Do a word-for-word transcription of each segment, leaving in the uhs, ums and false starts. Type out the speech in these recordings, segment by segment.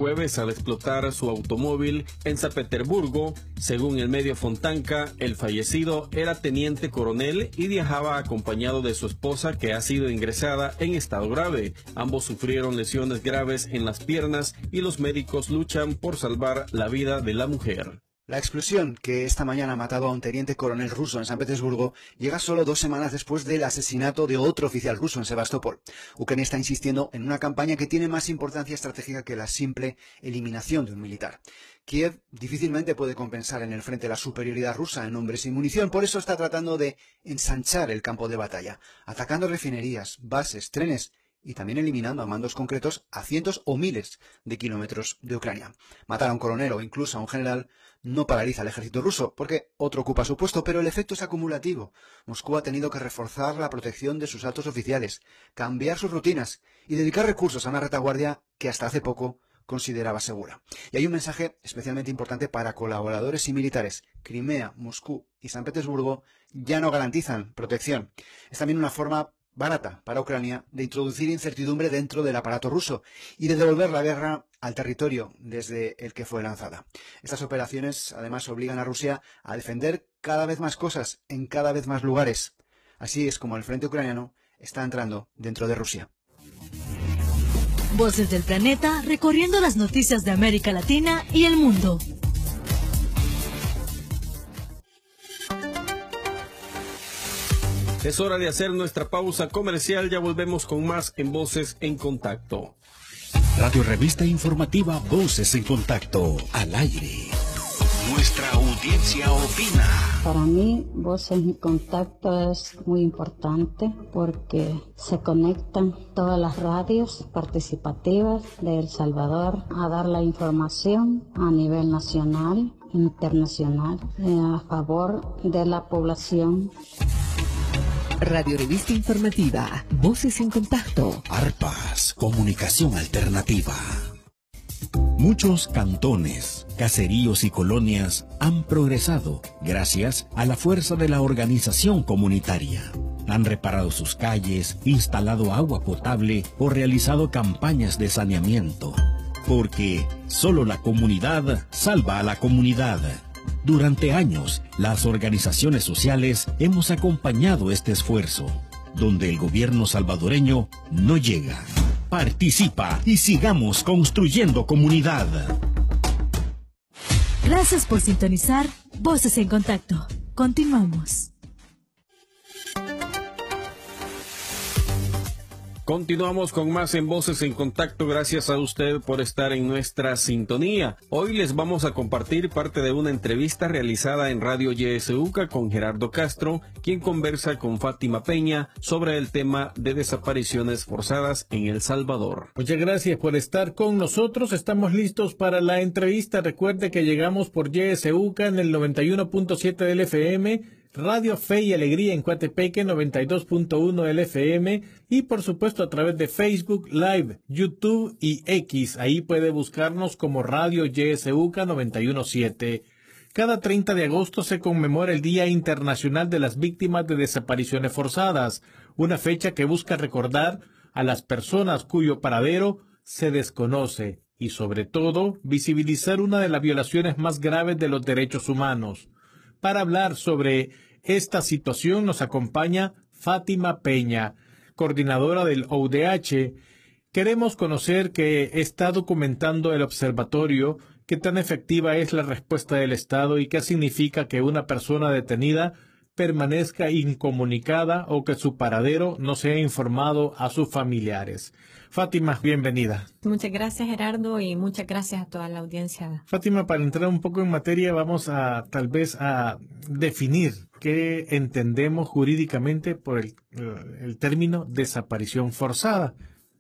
jueves al explotar su automóvil en San Petersburgo. Según el medio Fontanka, el fallecido era teniente coronel y viajaba acompañado de su esposa, que ha sido ingresada en estado grave. Ambos sufrieron lesiones graves en las piernas y los médicos luchan por salvar la vida de la mujer. La explosión que esta mañana ha matado a un teniente coronel ruso en San Petersburgo llega solo dos semanas después del asesinato de otro oficial ruso en Sebastopol. Ucrania está insistiendo en una campaña que tiene más importancia estratégica que la simple eliminación de un militar. Kiev difícilmente puede compensar en el frente la superioridad rusa en hombres y munición, por eso está tratando de ensanchar el campo de batalla, atacando refinerías, bases, trenes y también eliminando a mandos concretos a cientos o miles de kilómetros de Ucrania. Matar a un coronel o incluso a un general no paraliza al ejército ruso, porque otro ocupa su puesto, pero el efecto es acumulativo. Moscú ha tenido que reforzar la protección de sus altos oficiales, cambiar sus rutinas y dedicar recursos a una retaguardia que hasta hace poco consideraba segura. Y hay un mensaje especialmente importante para colaboradores y militares. Crimea, Moscú y San Petersburgo ya no garantizan protección. Es también una forma barata para Ucrania de introducir incertidumbre dentro del aparato ruso y de devolver la guerra al territorio desde el que fue lanzada. Estas operaciones además obligan a Rusia a defender cada vez más cosas en cada vez más lugares. Así es como el frente ucraniano está entrando dentro de Rusia. Voces del planeta recorriendo las noticias de América Latina y el mundo. Es hora de hacer nuestra pausa comercial, ya volvemos con más en Voces en Contacto. Radio Revista Informativa Voces en Contacto, al aire. Nuestra audiencia opina. Para mí, Voces en Contacto es muy importante porque se conectan todas las radios participativas de El Salvador a dar la información a nivel nacional, internacional, eh, a favor de la población. Radio Revista Informativa, Voces en Contacto. Arpas, comunicación alternativa. Muchos cantones, caseríos y colonias han progresado gracias a la fuerza de la organización comunitaria. Han reparado sus calles, instalado agua potable o realizado campañas de saneamiento. Porque solo la comunidad salva a la comunidad. Durante años, las organizaciones sociales hemos acompañado este esfuerzo, donde el gobierno salvadoreño no llega. Participa y sigamos construyendo comunidad. Gracias por sintonizar Voces en Contacto. Continuamos. Continuamos con más en Voces en Contacto. Gracias a usted por estar en nuestra sintonía. Hoy les vamos a compartir parte de una entrevista realizada en Radio Y S U C A con Gerardo Castro, quien conversa con Fátima Peña sobre el tema de desapariciones forzadas en El Salvador. Muchas gracias por estar con nosotros. Estamos listos para la entrevista. Recuerde que llegamos por Y S U C A en el noventa y uno punto siete del F M, Radio Fe y Alegría en Coatepeque noventa y dos punto uno del F M y por supuesto a través de Facebook Live, YouTube y X. Ahí puede buscarnos como Radio Y S U C A noventa y uno punto siete. Cada treinta de agosto se conmemora el Día Internacional de las Víctimas de Desapariciones Forzadas, una fecha que busca recordar a las personas cuyo paradero se desconoce y sobre todo visibilizar una de las violaciones más graves de los derechos humanos. Para hablar sobre esta situación nos acompaña Fátima Peña, coordinadora del O D H. Queremos conocer qué está documentando el observatorio, qué tan efectiva es la respuesta del Estado y qué significa que una persona detenida permanezca incomunicada o que su paradero no sea informado a sus familiares. Fátima, bienvenida. Muchas gracias, Gerardo, y muchas gracias a toda la audiencia. Fátima, para entrar un poco en materia, vamos a tal vez a definir qué entendemos jurídicamente por el, el término desaparición forzada.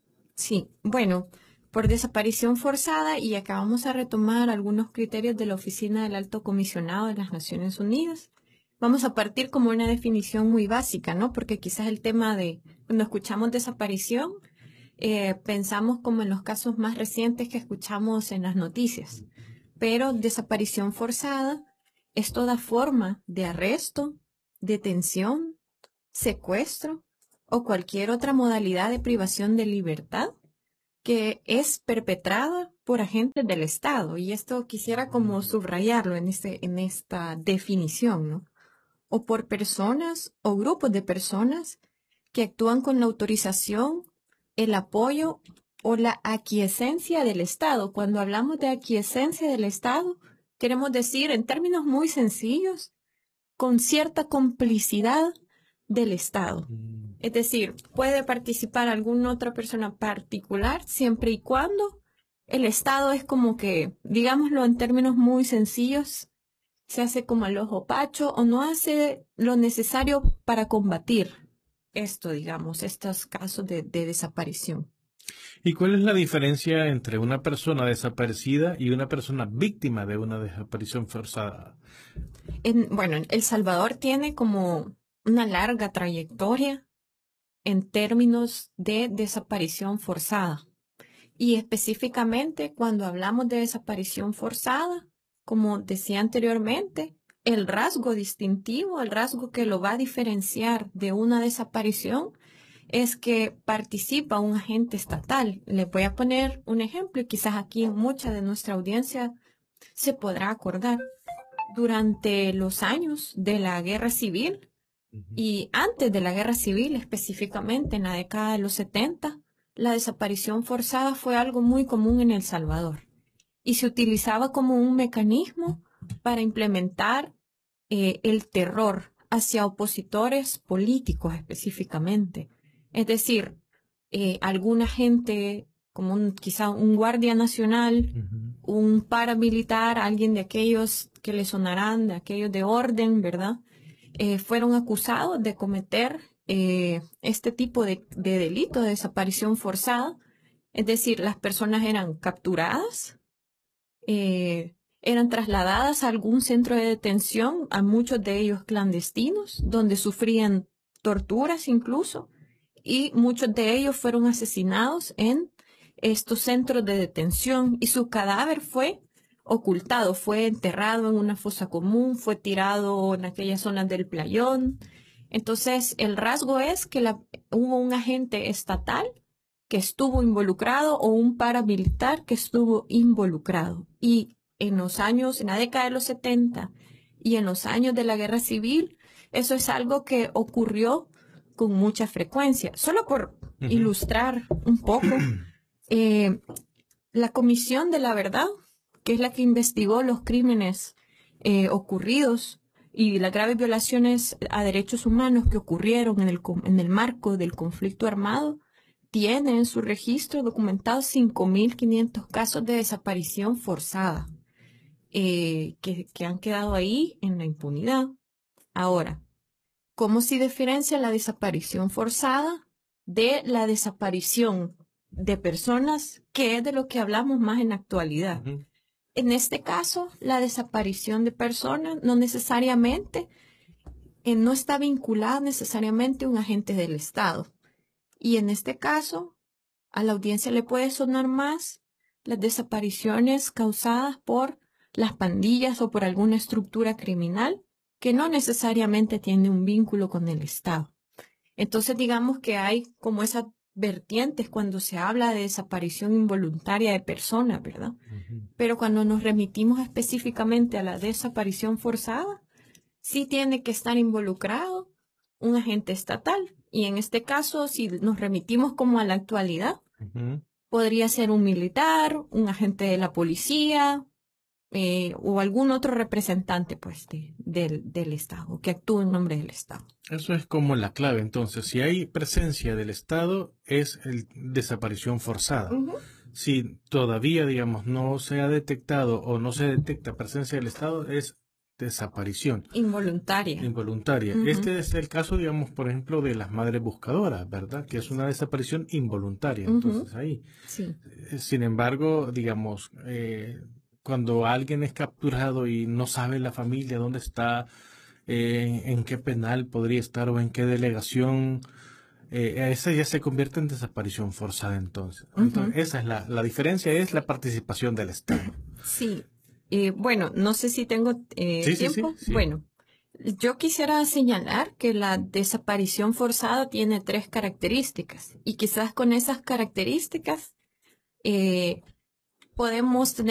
Sí, bueno, por desaparición forzada, y acá vamos a retomar algunos criterios de la Oficina del Alto Comisionado de las Naciones Unidas. Vamos a partir como una definición muy básica, ¿no? Porque quizás el tema de, cuando escuchamos desaparición, eh, pensamos como en los casos más recientes que escuchamos en las noticias. Pero desaparición forzada es toda forma de arresto, detención, secuestro o cualquier otra modalidad de privación de libertad que es perpetrada por agentes del Estado. Y esto quisiera como subrayarlo en, este, en esta definición, ¿no? O por personas o grupos de personas que actúan con la autorización, el apoyo o la aquiescencia del Estado. Cuando hablamos de aquiescencia del Estado, queremos decir, en términos muy sencillos, con cierta complicidad del Estado. Es decir, puede participar alguna otra persona particular siempre y cuando el Estado es como que, digámoslo en términos muy sencillos, se hace como al ojo pacho o no hace lo necesario para combatir esto, digamos, estos casos de, de desaparición. ¿Y cuál es la diferencia entre una persona desaparecida y una persona víctima de una desaparición forzada? En, bueno, El Salvador tiene como una larga trayectoria en términos de desaparición forzada. Y específicamente cuando hablamos de desaparición forzada, como decía anteriormente, el rasgo distintivo, el rasgo que lo va a diferenciar de una desaparición es que participa un agente estatal. Les voy a poner un ejemplo y quizás aquí mucha de nuestra audiencia se podrá acordar. Durante los años de la Guerra Civil y antes de la Guerra Civil, específicamente en la década de los setenta, la desaparición forzada fue algo muy común en El Salvador y se utilizaba como un mecanismo para implementar eh, el terror hacia opositores políticos específicamente. Es decir, eh, alguna gente, como un, quizá un guardia nacional, uh-huh. un paramilitar, alguien de aquellos que le sonarán, de aquellos de orden, ¿verdad? Eh, fueron acusados de cometer eh, este tipo de, de delito de desaparición forzada. Es decir, las personas eran capturadas, eh, eran trasladadas a algún centro de detención, a muchos de ellos clandestinos, donde sufrían torturas incluso, y muchos de ellos fueron asesinados en estos centros de detención y su cadáver fue ocultado, fue enterrado en una fosa común, fue tirado en aquellas zonas del playón. Entonces, el rasgo es que la, hubo un agente estatal que estuvo involucrado o un paramilitar que estuvo involucrado. Y en los años, en la década de los setenta y en los años de la Guerra Civil, eso es algo que ocurrió con mucha frecuencia. Solo por uh-huh. ilustrar un poco, eh, la Comisión de la Verdad, que es la que investigó los crímenes eh, ocurridos y las graves violaciones a derechos humanos que ocurrieron en el, en el marco del conflicto armado, tiene en su registro documentados cinco mil quinientos casos de desaparición forzada eh, que, que han quedado ahí en la impunidad. Ahora, ¿cómo se diferencia la desaparición forzada de la desaparición de personas, que es de lo que hablamos más en la actualidad? Uh-huh. En este caso, la desaparición de personas no necesariamente, eh, no está vinculada necesariamente a un agente del Estado. Y en este caso, a la audiencia le puede sonar más las desapariciones causadas por las pandillas o por alguna estructura criminal que no necesariamente tiene un vínculo con el Estado. Entonces, digamos que hay como esas vertientes cuando se habla de desaparición involuntaria de personas, ¿verdad? Uh-huh. Pero cuando nos remitimos específicamente a la desaparición forzada, sí tiene que estar involucrado un agente estatal. Y en este caso, si nos remitimos como a la actualidad, uh-huh. podría ser un militar, un agente de la policía, Eh, o algún otro representante pues de, de, del Estado, que actúe en nombre del Estado. Eso es como la clave. Entonces, si hay presencia del Estado, es el desaparición forzada. Uh-huh. Si todavía, digamos, no se ha detectado o no se detecta presencia del Estado, es desaparición. Involuntaria. Involuntaria. Uh-huh. Este es el caso, digamos, por ejemplo, de las madres buscadoras, ¿verdad? Que es una desaparición involuntaria. Uh-huh. Entonces, ahí. Sí. Sin embargo, digamos, eh, cuando alguien es capturado y no sabe la familia dónde está, eh, en qué penal podría estar o en qué delegación, eh, esa ya se convierte en desaparición forzada entonces. Uh-huh. Entonces esa es la, la diferencia, es la participación del Estado. Sí. Eh, bueno, no sé si tengo eh, sí, tiempo. Sí, sí, sí. Bueno, yo quisiera señalar que la desaparición forzada tiene tres características y quizás con esas características eh, podemos tener